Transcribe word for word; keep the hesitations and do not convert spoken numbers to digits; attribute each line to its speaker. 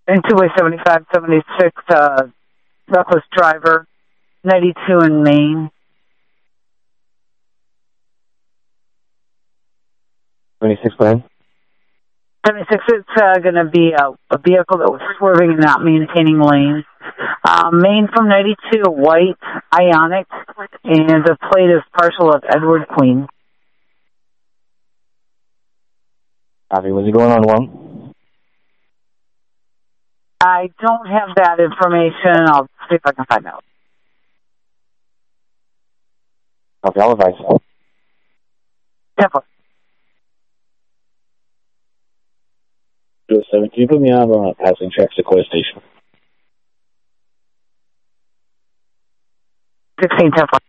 Speaker 1: in two-way seventy-five seventy-six, uh, reckless driver, ninety-two in Maine.
Speaker 2: seventy-six, go ahead.
Speaker 1: seventy-six, it's uh, going to be a, a vehicle that was swerving and not maintaining lanes. Uh, Maine from ninety-two, white, Ionic, and the plate is partial of Edward Queen.
Speaker 2: Copy. Was he going on one?
Speaker 1: I don't have that information. I'll see if I can find out.
Speaker 2: Okay, I'll advise.
Speaker 1: Temple.
Speaker 3: two oh seven, can you put me on uh, passing track Sequoia Station?
Speaker 1: sixteen Temple.